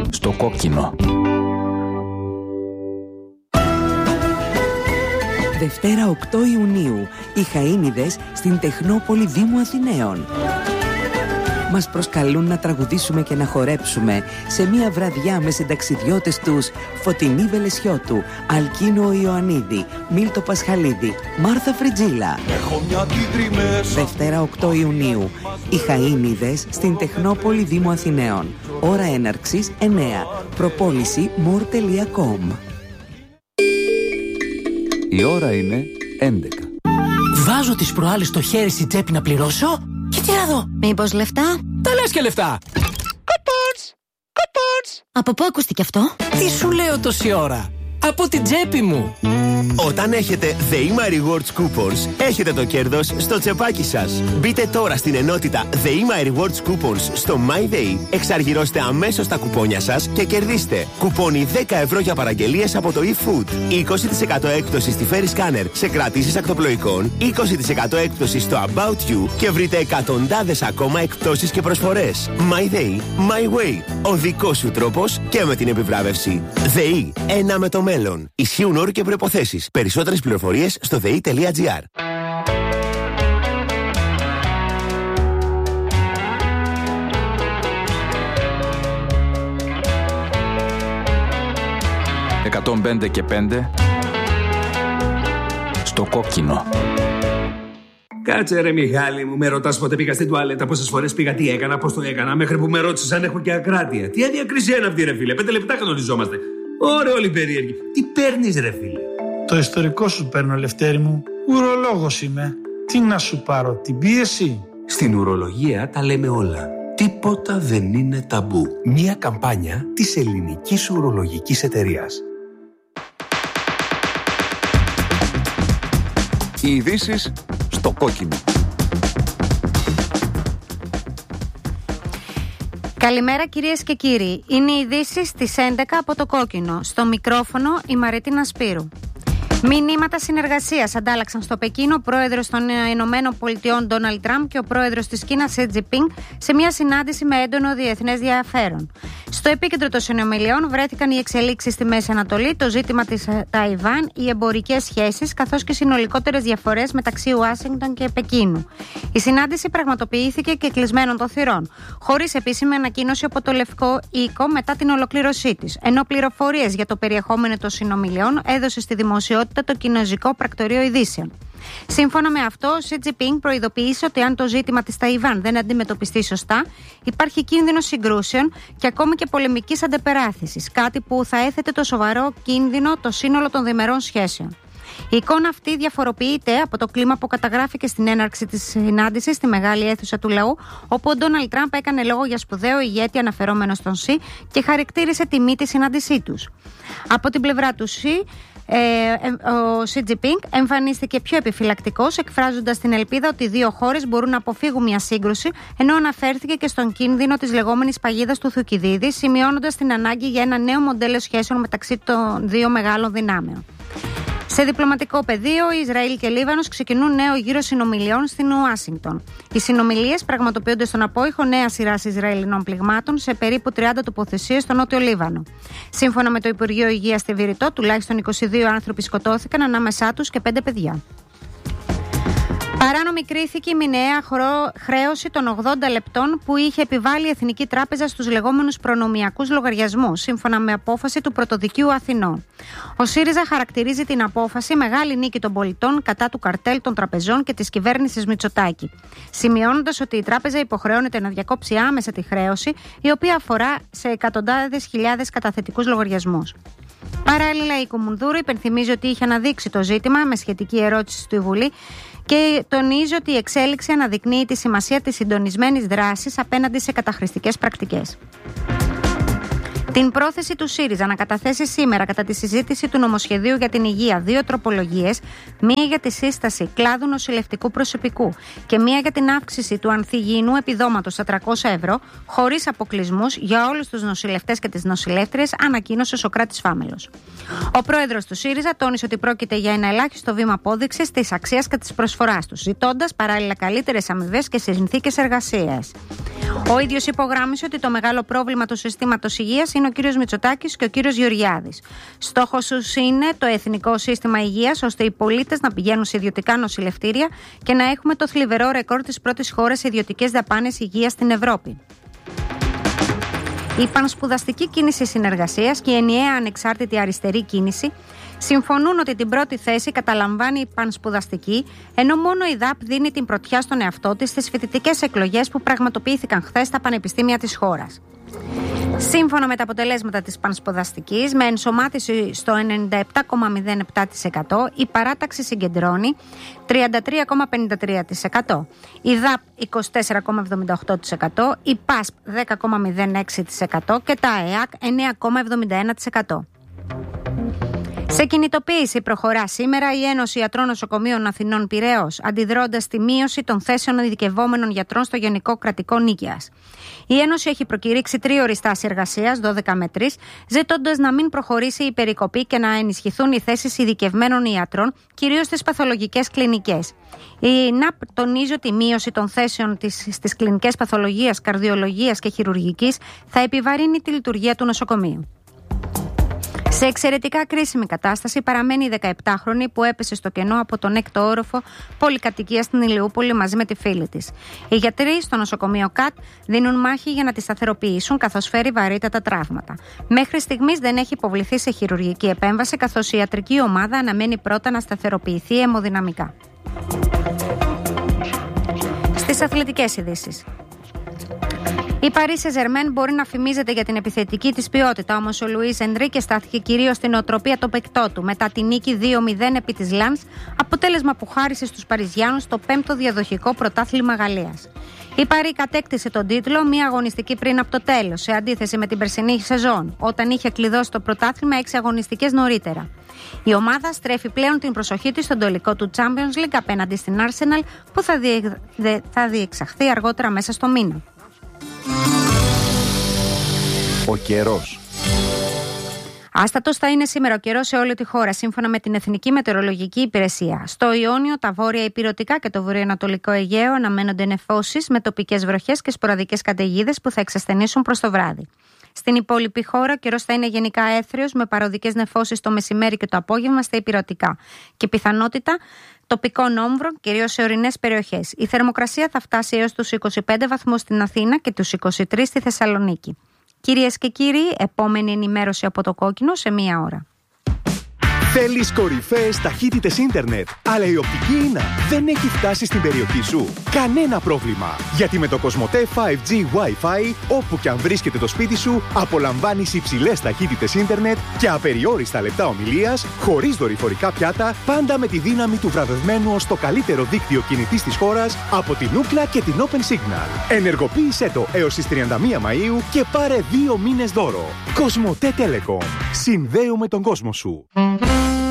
Στο κόκκινο. Δευτέρα 8 Ιουνίου, οι Χαΐνιδες στην Τεχνόπολη Δήμου Αθηναίων. Μας προσκαλούν να τραγουδήσουμε και να χορέψουμε σε μια βραδιά με συνταξιδιώτες τους Φωτεινή Βελεσιώτου, Αλκίνο Ιωαννίδη, Μίλτο Πασχαλίδη, Μάρθα Φριτζίλα. Δευτέρα 8 Ιουνίου, οι Χαΐνιδες στην Τεχνόπολη Δήμου Αθηναίων. Ώρα έναρξης 9. Προπόληση more.com. Η ώρα είναι 11. Βάζω τις προάλλες το χέρι στην τσέπη να πληρώσω. Και τι να δω. Μήπως λεφτά? Τα λες και λεφτά. Κουπόνς. Από πού ακούστηκε αυτό? Τι σου λέω τόση ώρα? Από την τσέπη μου. Όταν έχετε The Ema Rewards Coupons, έχετε το κέρδος στο τσεπάκι σας. Μπείτε τώρα στην ενότητα The Ema Rewards Coupons στο MyDay, εξαργυρώστε αμέσως τα κουπόνια σας και κερδίστε κουπόνι 10 ευρώ για παραγγελίες από το eFood, 20% έκπτωση στη Ferry Scanner σε κρατήσεις ακτοπλοϊκών, 20% έκπτωση στο About You και βρείτε εκατοντάδες ακόμα εκπτώσεις και προσφορές. MyDay, My Way. Ο δικός σου τρόπος και με την επιβράβευση. ΔΕΗ, ένα με το μέλλον. Ισχύουν όροι και προϋποθέσεις. Περισσότερες πληροφορίες στο dei.gr. «105 και 5» στο κόκκινο. Κάτσε ρε Μιχάλη μου, με ρωτάς πότε πήγα στην τουαλέτα, πόσες φορές πήγα, τι έκανα, πώς το έκανα, μέχρι που με ρώτησες αν έχω και ακράτεια. Τι αδιακρισία είναι αυτή ρε φίλε, 5 λεπτά κανονιζόμαστε. Ωραία όλοι περίεργοι. Τι παίρνεις ρε φίλε? Το ιστορικό σου παίρνω, Λευτέρη μου. Ουρολόγος είμαι. Τι να σου πάρω, την πίεση? Στην ουρολογία τα λέμε όλα. Τίποτα δεν είναι ταμπού. Μια καμπάνια της Ελληνικής Ουρολογικής Εταιρείας. Οι ειδήσεις στο κόκκινο. Καλημέρα κυρίες και κύριοι. Είναι οι ειδήσεις στις 11 από το κόκκινο. Στο μικρόφωνο η Μαρίτινα Σπύρου. Μηνύματα συνεργασίας αντάλλαξαν στο Πεκίνο ο πρόεδρος των Ηνωμένων Πολιτειών Ντόναλντ Τραμπ και ο πρόεδρος της Κίνας Σι Τζινπίνγκ σε μια συνάντηση με έντονο διεθνές ενδιαφέρον. Στο επίκεντρο των συνομιλιών βρέθηκαν οι εξελίξεις στη Μέση Ανατολή, το ζήτημα της Ταϊβάν, οι εμπορικές σχέσεις καθώς και συνολικότερες διαφορές μεταξύ Ουάσιγκτον και Πεκίνου. Η συνάντηση πραγματοποιήθηκε και κλεισμένων των θυρών, χωρίς επίσημη ανακοίνωση από το Λευκό Οίκο μετά την ολοκλήρωσή της, ενώ πληροφορίες για το περιεχόμενο των συνομιλιών έδωσε στη δημοσιότητα το Κινέζικο Πρακτορείο Ειδήσεων. Σύμφωνα με αυτό, ο Σι Τζινπίνγκ προειδοποίησε ότι αν το ζήτημα της Ταϊβάν δεν αντιμετωπιστεί σωστά, υπάρχει κίνδυνος συγκρούσεων και ακόμη και πολεμικής αντεπεράθεσης, κάτι που θα έθετε το σοβαρό κίνδυνο το σύνολο των διμερών σχέσεων. Η εικόνα αυτή διαφοροποιείται από το κλίμα που καταγράφηκε στην έναρξη της συνάντησης στη μεγάλη αίθουσα του λαού, όπου ο Ντόναλντ Τραμπ έκανε λόγο για σπουδαίο ηγέτη αναφερόμενο στον Σι και χαρακτήρισε τιμή τη συνάντησή τους. Από την πλευρά του Σι, ο Σι Τζινπίνγκ εμφανίστηκε πιο επιφυλακτικός, εκφράζοντας την ελπίδα ότι οι δύο χώρες μπορούν να αποφύγουν μια σύγκρουση, ενώ αναφέρθηκε και στον κίνδυνο της λεγόμενης παγίδας του Θουκυδίδη, σημειώνοντας την ανάγκη για ένα νέο μοντέλο σχέσεων μεταξύ των δύο μεγάλων δυνάμεων. Σε διπλωματικό πεδίο, Ισραήλ και Λίβανος ξεκινούν νέο γύρο συνομιλιών στην Ουάσιγκτον. Οι συνομιλίες πραγματοποιούνται στον απόϊχο νέα σειράς Ισραηλινών πληγμάτων σε περίπου 30 τοποθεσίες στο νότιο Λίβανο. Σύμφωνα με το Υπουργείο Υγείας στη Βηρητό, τουλάχιστον 22 άνθρωποι σκοτώθηκαν, ανάμεσά τους και 5 παιδιά. Παράνομη κρίθηκε η μηνιαία χρέωση των 80 λεπτών που είχε επιβάλει η Εθνική Τράπεζα στους λεγόμενους προνομιακούς λογαριασμούς, σύμφωνα με απόφαση του Πρωτοδικείου Αθηνών. Ο ΣΥΡΙΖΑ χαρακτηρίζει την απόφαση μεγάλη νίκη των πολιτών κατά του καρτέλ των τραπεζών και της κυβέρνησης Μητσοτάκη, σημειώνοντας ότι η τράπεζα υποχρεώνεται να διακόψει άμεσα τη χρέωση, η οποία αφορά σε εκατοντάδες χιλιάδες καταθετικούς λογαριασμούς. Παράλληλα, η Κουμουνδούρου υπενθυμίζει ότι είχε αναδείξει το ζήτημα με σχετική ερώτηση στη Βουλή και τονίζει ότι η εξέλιξη αναδεικνύει τη σημασία της συντονισμένης δράσης απέναντι σε καταχρηστικές πρακτικές. Την πρόθεση του ΣΥΡΙΖΑ να καταθέσει σήμερα κατά τη συζήτηση του νομοσχεδίου για την υγεία 2 τροπολογίες, μία για τη σύσταση κλάδου νοσηλευτικού προσωπικού και μία για την αύξηση του ανθυγιεινού επιδόματος στα 300 ευρώ, χωρίς αποκλεισμούς για όλους τους νοσηλευτές και τις νοσηλεύτριες, ανακοίνωσε ο Σωκράτης Φάμελος. Ο πρόεδρος του ΣΥΡΙΖΑ τόνισε ότι πρόκειται για ένα ελάχιστο βήμα απόδειξης της αξίας και της προσφοράς τους, ζητώντας παράλληλα καλύτερες αμοιβές και συνθήκες εργασίας. Ο ίδιος υπογράμμισε ότι το μεγάλο πρόβλημα του συστήματος υγείας είναι ο κύριος Μητσοτάκης και ο κύριος Γεωργιάδης. Στόχος τους είναι το εθνικό σύστημα υγείας, ώστε οι πολίτες να πηγαίνουν σε ιδιωτικά νοσηλευτήρια και να έχουμε το θλιβερό ρεκόρ της πρώτης χώρας σε ιδιωτικές δαπάνες υγείας στην Ευρώπη. Η πανσπουδαστική κίνηση συνεργασίας και η ενιαία ανεξάρτητη αριστερή κίνηση συμφωνούν ότι την πρώτη θέση καταλαμβάνει η πανσπουδαστική, ενώ μόνο η ΔΑΠ δίνει την πρωτιά στον εαυτό της στις φοιτητικές εκλογές που πραγματοποιήθηκαν χθες στα πανεπιστήμια της χώρας. Σύμφωνα με τα αποτελέσματα της πανσπουδαστικής, με ενσωμάτιση στο 97,07%, η παράταξη συγκεντρώνει 33,53%, η ΔΑΠ 24,78%, η ΠΑΣΠ 10,06% και τα ΕΑΚ 9,71%. Σε κινητοποίηση προχωρά σήμερα η Ένωση Ιατρών Νοσοκομείων Αθηνών Πειραιώς, αντιδρώντας στη μείωση των θέσεων ειδικευόμενων γιατρών στο Γενικό Κρατικό Νίκαιας. Η Ένωση έχει προκηρύξει 3 στάσεις εργασίας, 12 με 3, ζητώντας να μην προχωρήσει η περικοπή και να ενισχυθούν οι θέσεις ειδικευμένων ιατρών, κυρίως στις παθολογικές κλινικές. Η ΝΑΠ τονίζει ότι η μείωση των θέσεων στις κλινικές παθολογίας, καρδιολογίας και χειρουργικής θα επιβαρύνει τη λειτουργία του νοσοκομείου. Σε εξαιρετικά κρίσιμη κατάσταση παραμένει η 17χρονη που έπεσε στο κενό από τον 6ο όροφο πολυκατοικία στην Ηλιούπολη μαζί με τη φίλη της. Οι γιατροί στο νοσοκομείο ΚΑΤ δίνουν μάχη για να τη σταθεροποιήσουν, καθώς φέρει βαρύτατα τραύματα. Μέχρι στιγμής δεν έχει υποβληθεί σε χειρουργική επέμβαση, καθώς η ιατρική ομάδα αναμένει πρώτα να σταθεροποιηθεί αιμοδυναμικά. Στις αθλητικές ειδήσεις. Η Παρί Σεν-Ζερμέν μπορεί να φημίζεται για την επιθετική της ποιότητα, όμως ο Λουίς Ενρίκε στάθηκε κυρίως στην οτροπία των παικτών του μετά τη νίκη 2-0 επί της Λανς, αποτέλεσμα που χάρισε στους Παριζιάνους το 5ο διαδοχικό πρωτάθλημα Γαλλίας. Η Παρί κατέκτησε τον τίτλο μία αγωνιστική πριν από το τέλος, σε αντίθεση με την περσινή σεζόν, όταν είχε κλειδώσει το πρωτάθλημα 6 αγωνιστικές νωρίτερα. Η ομάδα στρέφει πλέον την προσοχή της στον τελικό του Champions League απέναντι στην Arsenal, που θα διεξαχθεί αργότερα μέσα στο μήνα. Ο καιρός. Άστατος θα είναι σήμερα ο καιρός σε όλη τη χώρα, σύμφωνα με την Εθνική Μετεωρολογική Υπηρεσία. Στο Ιόνιο, τα βόρεια Ηπειρωτικά και το βορειοανατολικό Αιγαίο αναμένονται νεφώσεις με τοπικές βροχές και σποραδικές καταιγίδες που θα εξασθενήσουν προς το βράδυ. Στην υπόλοιπη χώρα, ο καιρός θα είναι γενικά έθριος με παροδικές νεφώσεις το μεσημέρι και το απόγευμα στα Ηπειρωτικά και πιθανότητα τοπικών όμβρων, κυρίως σε ορεινές περιοχές. Η θερμοκρασία θα φτάσει έως τους 25 βαθμούς στην Αθήνα και τους 23 στη Θεσσαλονίκη. Κυρίες και κύριοι, επόμενη ενημέρωση από το Κόκκινο σε 1 ώρα. Θέλεις κορυφαίες ταχύτητες ίντερνετ, αλλά η οπτική ίνα δεν έχει φτάσει στην περιοχή σου? Κανένα πρόβλημα, γιατί με το Κοσμοτέ 5G Wi-Fi, όπου και αν βρίσκεται το σπίτι σου, απολαμβάνεις υψηλές ταχύτητες ίντερνετ και απεριόριστα λεπτά ομιλίας, χωρίς δορυφορικά πιάτα, πάντα με τη δύναμη του βραβευμένου ως το καλύτερο δίκτυο κινητής της χώρας από την Ookla και την Open Signal. Ενεργοποίησέ το έως τις 31 Μαΐου και πάρε 2 μήνες δώρο. Κοσμοτέ Telecom. Συνδέουμε τον κόσμο σου.